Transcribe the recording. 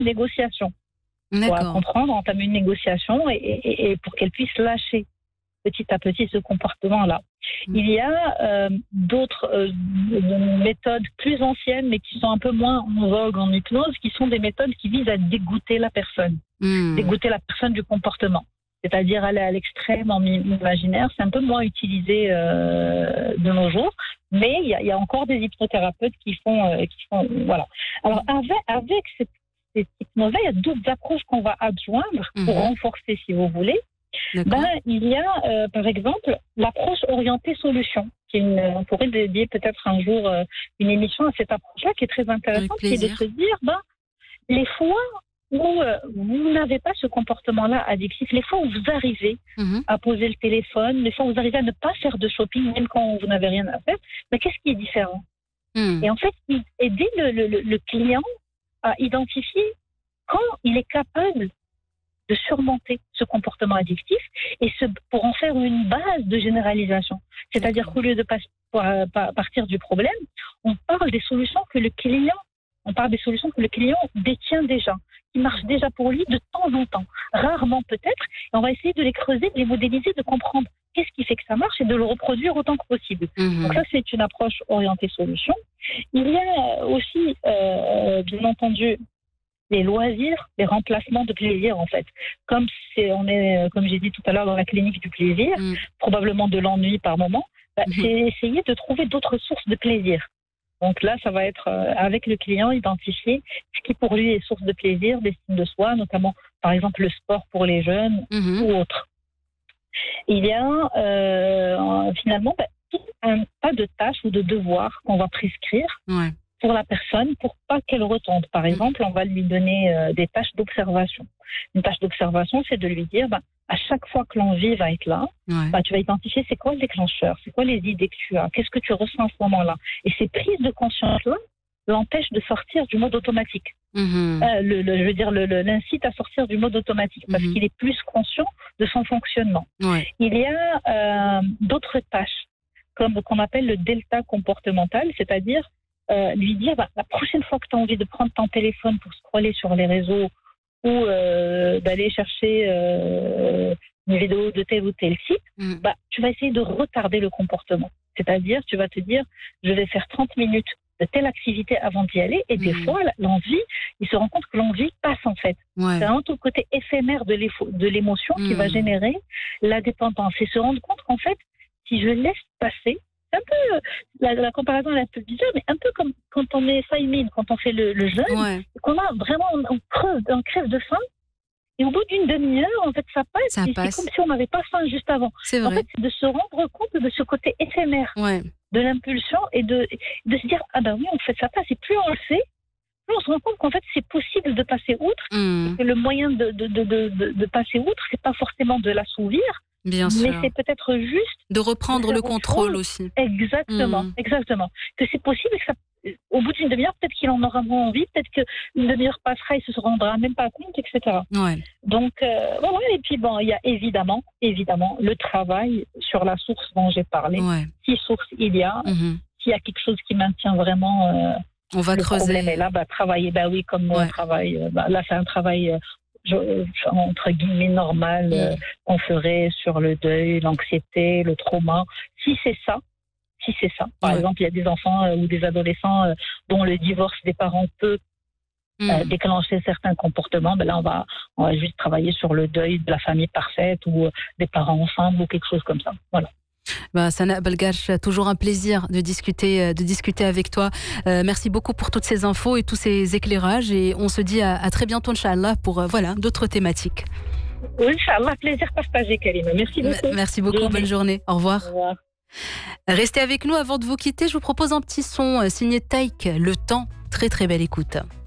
négociation. On doit D'accord. comprendre, entamer une négociation et pour qu'elle puisse lâcher petit à petit ce comportement-là. Il y a d'autres méthodes plus anciennes, mais qui sont un peu moins en vogue en hypnose, qui sont des méthodes qui visent à dégoûter la personne du comportement. C'est-à-dire aller à l'extrême en imaginaire. C'est un peu moins utilisé de nos jours, mais il y a encore des hypnothérapeutes qui font voilà. Alors avec cette hypnose-là, il y a d'autres approches qu'on va adjoindre pour renforcer, si vous voulez. Il y a, par exemple, l'approche orientée solution. On pourrait dédier peut-être un jour une émission à cette approche-là qui est très intéressante, qui est de se dire, les fois où vous n'avez pas ce comportement-là addictif, les fois où vous arrivez à poser le téléphone, les fois où vous arrivez à ne pas faire de shopping, même quand vous n'avez rien à faire, mais qu'est-ce qui est différent? Et en fait, aider le client à identifier quand il est capable de surmonter ce comportement addictif et pour en faire une base de généralisation. C'est-à-dire qu'au lieu de partir du problème, on parle des solutions que le client détient déjà, qui marchent déjà pour lui de temps en temps, rarement peut-être, et on va essayer de les creuser, de les modéliser, de comprendre qu'est-ce qui fait que ça marche et de le reproduire autant que possible. Donc ça, c'est une approche orientée solution. Il y a aussi, bien entendu, les loisirs, les remplacements de plaisir, en fait. Comme j'ai dit tout à l'heure, dans la clinique du plaisir, probablement de l'ennui par moment, c'est essayer de trouver d'autres sources de plaisir. Donc là, ça va être avec le client, identifier ce qui pour lui est source de plaisir, d'estime de soi, notamment, par exemple, le sport pour les jeunes ou autre. Il y a finalement tout un tas de tâches ou de devoirs qu'on va prescrire pour la personne pour pas qu'elle retombe. Par exemple, on va lui donner des tâches d'observation. Une tâche d'observation, c'est de lui dire, à chaque fois que l'envie va être là, tu vas identifier c'est quoi le déclencheur, c'est quoi les idées que tu as, qu'est-ce que tu ressens à ce moment-là. Et ces prises de conscience-là l'empêchent de sortir du mode automatique. L'incite à sortir du mode automatique parce qu'il est plus conscient de son fonctionnement. Il y a d'autres tâches qu'on appelle le delta comportemental, c'est-à-dire lui dire la prochaine fois que tu as envie de prendre ton téléphone pour scroller sur les réseaux ou d'aller chercher une vidéo de tel ou tel site, tu vas essayer de retarder le comportement. C'est-à-dire, tu vas te dire, je vais faire 30 minutes de telle activité avant d'y aller, et des fois, l'envie, il se rend compte que l'envie passe en fait. C'est vraiment tout le côté éphémère de l'émotion qui va générer la dépendance. Et se rendre compte qu'en fait, si je laisse passer, un peu, la comparaison est un peu bizarre, mais un peu comme quand on est saïmine, quand on fait le jeûne, qu'on a vraiment, on crève de faim, et au bout d'une demi-heure, en fait, ça passe. C'est comme si on n'avait pas faim juste avant. C'est vrai. En fait, c'est de se rendre compte de ce côté éphémère de l'impulsion et de se dire, oui, en fait, ça passe. Et plus on le fait, plus on se rend compte qu'en fait, c'est possible de passer outre, et que le moyen de passer outre, c'est pas forcément de l'assouvir, mais c'est peut-être juste de reprendre le contrôle aussi. Exactement. Que c'est possible que ça, au bout d'une demi-heure, peut-être qu'il en aura moins envie, peut-être qu'une demi-heure passera, il se rendra même pas compte, etc. Donc, voilà. Et puis, il y a évidemment le travail sur la source dont j'ai parlé. Si source il y a, s'il y a quelque chose qui maintient vraiment on va creuser. Problème est là, travailler, comme moi, on travaille. Là, c'est un travail entre guillemets normal qu'on ferait sur le deuil, l'anxiété, le trauma. Si c'est ça, par exemple, il y a des enfants ou des adolescents dont le divorce des parents peut déclencher certains comportements, là on va juste travailler sur le deuil de la famille parfaite ou des parents ensemble ou quelque chose comme ça. Voilà. Sana Belgache, toujours un plaisir de discuter avec toi. Merci beaucoup pour toutes ces infos et tous ces éclairages, et on se dit à très bientôt, Inch'Allah, pour d'autres thématiques. Oui, Inch'Allah, plaisir partagé, Karima. Merci beaucoup. Merci beaucoup, bonne journée. Au revoir. Au revoir. Restez avec nous. Avant de vous quitter, je vous propose un petit son signé Taïk, Le Temps. Très très belle écoute.